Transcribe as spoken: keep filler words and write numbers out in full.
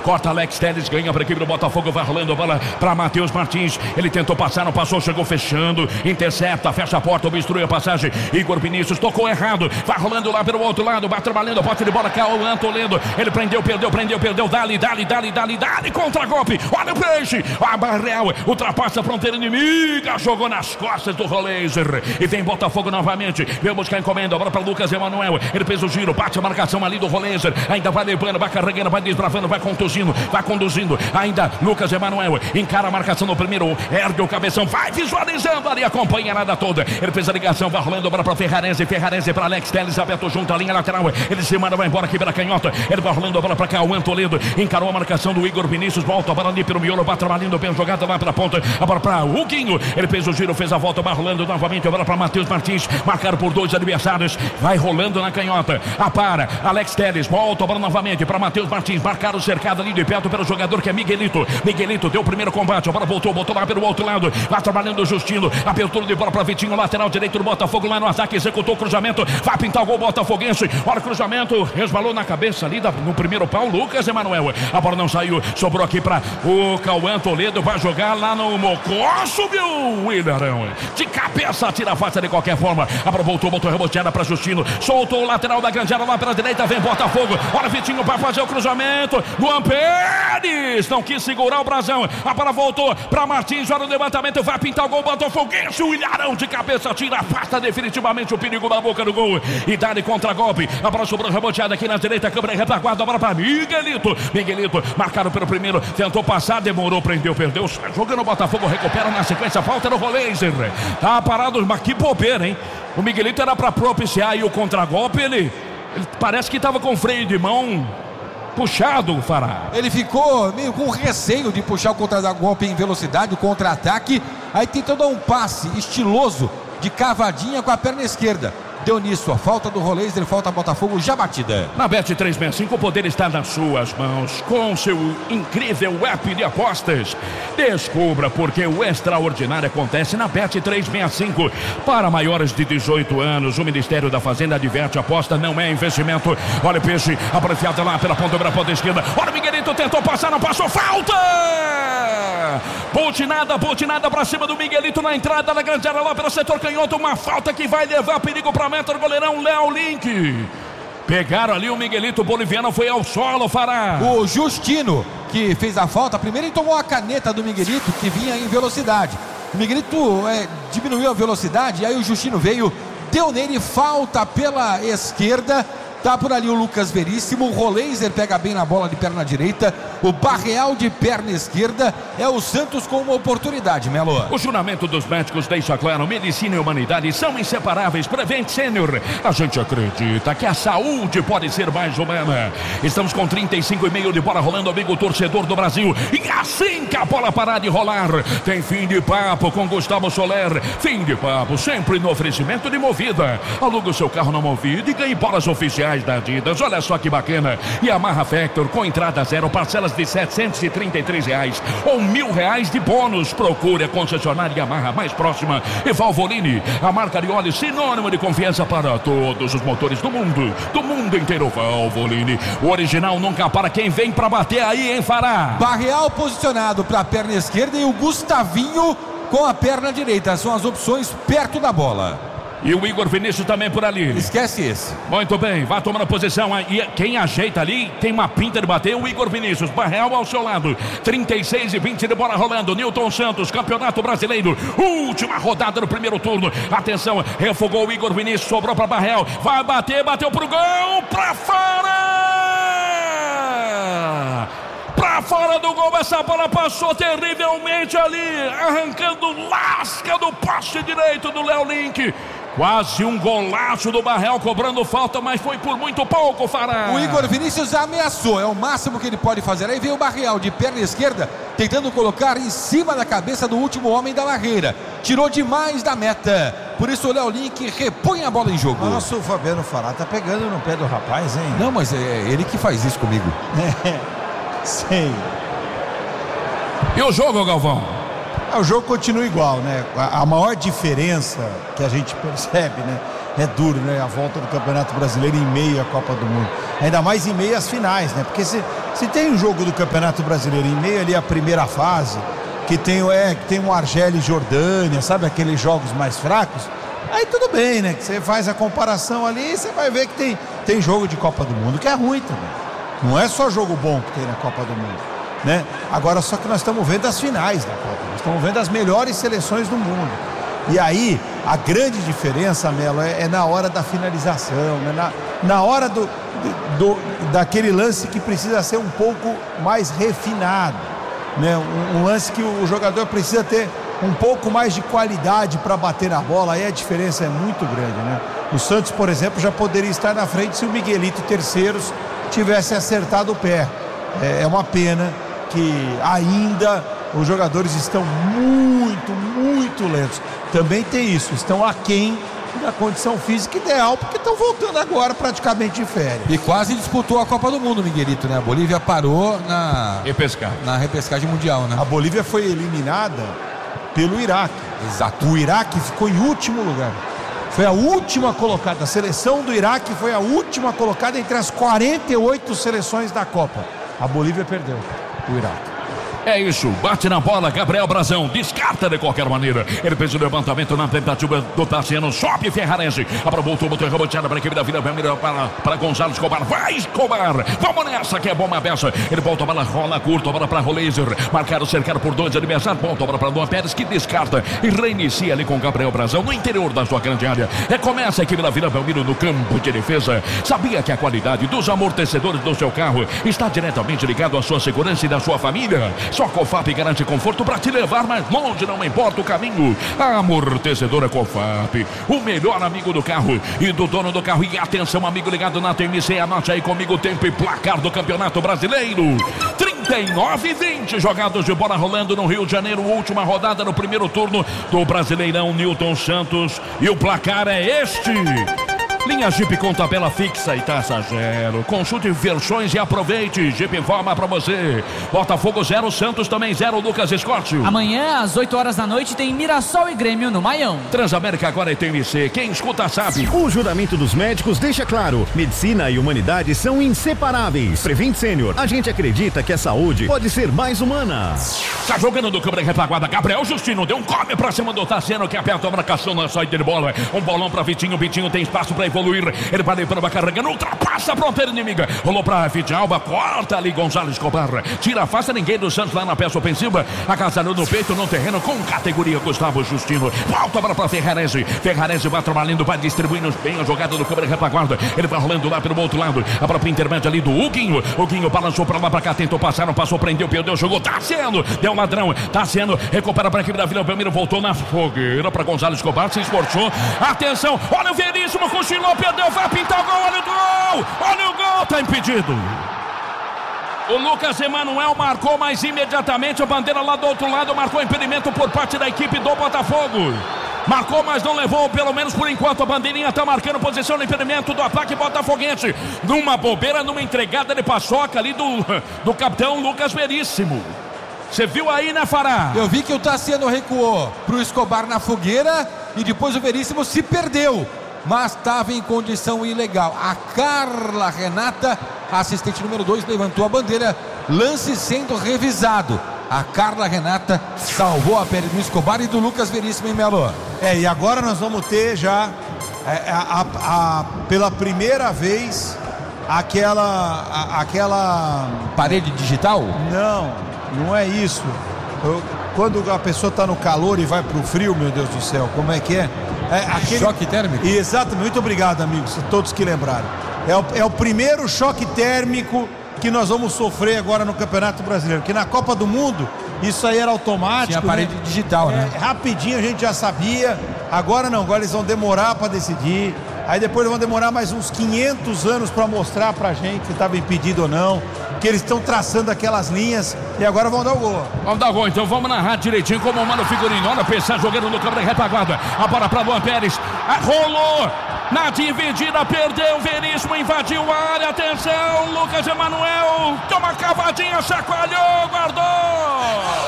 corta Alex Telles, ganha para a equipe do Botafogo, vai rolando a bola para Matheus Martins, ele tentou passar, não passou, chegou fechando, intercepta, fecha a porta, obstrui a passagem, Igor Vinícius tocou errado, vai rolando lá pelo outro lado, vai trabalhando, posse de bola, Cauã Toledo, ele prendeu, perdeu, prendeu, perdeu, dali, dali, dali, dali, dali, contra-golpe, olha o peixe, a Barreal ultrapassa a fronteira inimiga, jogou nas costas do Roleiser, e vem Botafogo novamente, vem buscar encomenda, bola para Lucas Emanuel, ele fez o giro, bate a marcação ali do Roleiser, ainda vai levando, vai carregando, vai desbravando, vai conduzindo, vai conduzindo, ainda Lucas Emanuel, encara a marcação no primeiro, ergue o cabeção, vai visualizando ali, acompanha a nada toda, ele fez a ligação, vai rolando, bola para Ferrarese, Ferrarese para Alex Telles, aberto junto à linha lateral, ele se manda, vai embora aqui pela canhota, ele vai rolando a bola para Cauã Toledo, encarou a marcação do Igor Vinícius, volta a bola ali pelo miolo, vai trabalhando bem, jogada lá pela ponta, a bola para Huguinho, ele fez o giro, fez a volta, vai rolando novamente, a bola para Matheus Martins, marcado por dois adversários, vai rolando na canhota, a para, Alex Telles, volta a bola novamente para Matheus Martins, marcaram o cercado ali de perto pelo jogador que é Miguelito, Miguelito deu o primeiro combate, a bola voltou, botou lá pelo outro lado, vai trabalhando o Justino, abertura de bola para Vitinho, lateral direito do Botafogo lá no ataque, executou o cruzamento, vai pintar o gol botafoguense, olha o cruzamento, resbalou na cabeça ali da, no primeiro pau, Lucas Emanuel, a bola não saiu, sobrou aqui para o Cauã Toledo, vai jogar lá no Mocó, subiu o Ilharão, de cabeça, tira a faca de qualquer forma, a bola voltou, botou reboteada para Justino, soltou o lateral da grande área lá pela direita, vem Botafogo, olha Vitinho para fazer o cruzamento, Luan Pérez, não quis segurar o brasão, a bola voltou para Martins, olha o levantamento, vai pintar o gol botafoguense, o Ilharão de cabeça, tira, afasta definitivamente o perigo da boca do gol, e dá de contra-golpe, a bola sobrou reboteada aqui na direita, câmera e retaguarda, a bola para Miguelito, Miguelito, marcado pelo primeiro, tentou passar, demorou, prendeu, perdeu, jogando o Botafogo, recupera na sequência, falta no Roleiser, tá parado, mas que bobeira, hein? O Miguelito era para propiciar aí o contra-golpe, ele, ele parece que estava com freio de mão puxado, Fará. Ele ficou meio com receio de puxar o contra-golpe em velocidade, o contra-ataque, aí tentou dar um passe estiloso de cavadinha com a perna esquerda. Deu nisso, a falta do Roleiser, falta Botafogo já batida. Na Bet trezentos e sessenta e cinco o poder está nas suas mãos, com seu incrível app de apostas. Descubra porque o extraordinário acontece na Bet trezentos e sessenta e cinco. Para maiores de dezoito anos, o Ministério da Fazenda adverte: aposta não é investimento. Olha o peixe, apreciado lá pela ponta da ponta esquerda. Olha o Miguelito, tentou passar, não passou, falta! Botinada, botinada pra cima do Miguelito na entrada da grande área lá pelo setor canhoto, uma falta que vai levar perigo pra meta do goleirão Léo Link. Pegaram ali o Miguelito, o boliviano foi ao solo, Fará. O Justino, que fez a falta, primeiro ele tomou a caneta do Miguelito, que vinha em velocidade. O Miguelito é, diminuiu a velocidade, e aí o Justino veio, deu nele, falta pela esquerda. Tá por ali o Lucas Veríssimo, o Roleiser pega bem na bola de perna direita, o Barreal de perna esquerda, é o Santos com uma oportunidade, Melo. O juramento dos médicos deixa claro: medicina e humanidade são inseparáveis. Prevent Senior, a gente acredita que a saúde pode ser mais humana. Estamos com trinta e cinco e meio de bola rolando, amigo torcedor do Brasil, e assim que a bola parar de rolar, tem fim de papo com Gustavo Soler. Fim de papo sempre no oferecimento de Movida. Aluga o seu carro na Movida e ganhe bolas oficiais da Adidas, olha só que bacana. E Yamaha Factor com entrada zero, parcelas de setecentos e trinta e três reais ou mil reais de bônus. Procure a concessionária Yamaha mais próxima. E Valvoline, a marca de óleo sinônimo de confiança para todos os motores do mundo, do mundo inteiro. Valvoline, o original nunca para. Quem vem pra bater aí, hein, Fará? Barreal posicionado para a perna esquerda e o Gustavinho com a perna direita, são as opções perto da bola. E o Igor Vinícius também por ali. Esquece esse. Muito bem, vai tomando posição. E quem ajeita ali, tem uma pinta de bater, o Igor Vinícius. Barreal ao seu lado. trinta e seis e vinte de bola rolando. Newton Santos, Campeonato Brasileiro. Última rodada do primeiro turno. Atenção, refogou o Igor Vinícius, sobrou para Barreal. Vai bater, bateu pro gol. Pra fora! Pra fora do gol, essa bola passou terrivelmente ali, arrancando lasca do poste direito do Léo Link. Quase um golaço do Barreal, cobrando falta, mas foi por muito pouco, Fará. O Igor Vinícius ameaçou, é o máximo que ele pode fazer. Aí veio o Barreal de perna esquerda, tentando colocar em cima da cabeça do último homem da barreira. Tirou demais da meta. Por isso o Léo Link repõe a bola em jogo. Nossa, o Fabiano Fará tá pegando no pé do rapaz, hein? Não, mas é ele que faz isso comigo. É, sei. E o jogo, Galvão? O jogo continua igual, né? A, a maior diferença que a gente percebe, né? É duro, né? A volta do Campeonato Brasileiro em meio à Copa do Mundo. Ainda mais em meio às finais, né? Porque se Se tem um jogo do Campeonato Brasileiro em meio ali à primeira fase, que tem, é, que tem um Argélia e Jordânia, sabe, aqueles jogos mais fracos, aí tudo bem, né? Que você faz a comparação ali e você vai ver que tem, tem jogo de Copa do Mundo que é ruim também. Não é só jogo bom que tem na Copa do Mundo, né? Agora só que nós estamos vendo as finais da Copa, nós estamos vendo as melhores seleções do mundo. E aí, a grande diferença, Melo, é, é na hora da finalização, né? na, na hora do, do, daquele lance que precisa ser um pouco mais refinado, né? Um, um lance que o jogador precisa ter um pouco mais de qualidade para bater na bola, aí a diferença é muito grande, né? O Santos, por exemplo, já poderia estar na frente se o Miguelito e terceiros tivesse acertado o pé. É, é uma pena que ainda os jogadores estão muito, muito lentos. Também tem isso, estão aquém da condição física ideal, porque estão voltando agora praticamente de férias. E quase disputou a Copa do Mundo, Miguelito, né? A Bolívia parou na repescagem, na repescagem mundial, né? A Bolívia foi eliminada pelo Iraque. Exato. O Iraque ficou em último lugar. Foi a última colocada. A seleção do Iraque foi a última colocada entre as quarenta e oito seleções da Copa. A Bolívia perdeu o Iraque. É isso, bate na bola, Gabriel Brazão, descarta de qualquer maneira. Ele fez o levantamento na tentativa do Tassiano, sobe Ferrarese, aprovou o tubo, reboteada para a equipe da Vila Belmiro, para, para Gonzalo Escobar, vai Escobar, vamos nessa que é bomba beça. Ele volta a bola, rola curta, a bola para Roleiser, marcado, cercado por dois adversários, volta a bola para Luan Pérez, que descarta e reinicia ali com Gabriel Brazão no interior da sua grande área. Recomeça a equipe da Vila Belmiro no campo de defesa. Sabia que a qualidade dos amortecedores do seu carro está diretamente ligado à sua segurança e da sua família? Só a Cofap garante conforto para te levar mais longe, não importa o caminho. A amortecedora Cofap, o melhor amigo do carro e do dono do carro. E atenção, amigo ligado na T M C, anote aí comigo o tempo e placar do Campeonato Brasileiro. trinta e nove e vinte jogados de bola rolando no Rio de Janeiro, última rodada no primeiro turno do Brasileirão Newton Santos. E o placar é este. Linha Jeep com tabela fixa e taxa zero. Consulte versões e aproveite. Jeep informa pra você. Botafogo zero, Santos também zero. Lucas Escócio. Amanhã, às oito horas da noite, tem Mirassol e Grêmio no Maião. Transamérica agora é T M C. Quem escuta sabe. O juramento dos médicos deixa claro: medicina e humanidade são inseparáveis. Prevent Sênior, a gente acredita que a saúde pode ser mais humana. Tá jogando do câmera retaguarda. Gabriel Justino deu um come pra cima do Tassiano, que aperta a marcação na saída de bola. Um bolão pra Vitinho. Vitinho tem espaço pra evoluir. Ele vai levando, carregando, ultrapassa a fronteira inimiga. Rolou pra Fidalba, corta ali Gonzalo Escobar. Tira, afasta ninguém do Santos lá na peça ofensiva. Agasalhou no peito, no terreno, com categoria Gustavo Justino. Volta para pra Ferrarese. Ferrarese vai trabalhando, vai distribuindo bem a jogada do câmera retaguarda. Ele vai rolando lá pelo outro lado. A própria intermédia ali do Huguinho. Huguinho balançou pra lá, pra cá, tentou passar, não passou, prendeu, perdeu, jogou. Tassiano, deu um ladrão. Tassiano recupera pra equipe da Vila Belmiro, voltou na fogueira pra Gonzalo Escobar, se esforçou. Atenção, olha o Veríssimo, cochilou, perdeu, vai pintar o gol, olha o gol, olha o gol, tá impedido. O Lucas Emanuel marcou, mas imediatamente a bandeira lá do outro lado marcou impedimento por parte da equipe do Botafogo. Marcou, mas não levou, pelo menos por enquanto. A bandeirinha está marcando posição no impedimento do ataque botafoguense. Numa bobeira, numa entregada de paçoca ali do, do capitão Lucas Veríssimo. Você viu aí, né, Fará? Eu vi que o Tassiano recuou pro Escobar na fogueira e depois o Veríssimo se perdeu, mas estava em condição ilegal. A Carla Renata, assistente número dois, levantou a bandeira. Lance sendo revisado. A Carla Renata salvou a pele do Escobar e do Lucas Veríssimo em Melo. É, e agora nós vamos ter já é, a, a, a, pela primeira vez aquela a, aquela parede digital? Não, não é isso. Eu, quando a pessoa está no calor e vai para o frio, meu Deus do céu, como é que é? É aquele... Choque térmico? Exatamente, muito obrigado, amigos, todos que lembraram. É o, é o primeiro choque térmico que nós vamos sofrer agora no Campeonato Brasileiro, que na Copa do Mundo isso aí era automático. Tinha a parede né? digital, né? É, rapidinho a gente já sabia. Agora não, agora eles vão demorar para decidir. Aí depois eles vão demorar mais uns quinhentos anos para mostrar pra gente se estava impedido ou não, que eles estão traçando aquelas linhas e agora vão dar o gol. Vamos dar o gol, então vamos narrar direitinho como o Mano Figurino. Olha, pensar jogando no câmera retaguarda. A bola para Luan Pérez. Rolou na dividida, perdeu. Veríssimo invadiu a área. Atenção, Lucas Emanuel. Toma cavadinha, chacoalhou, guardou.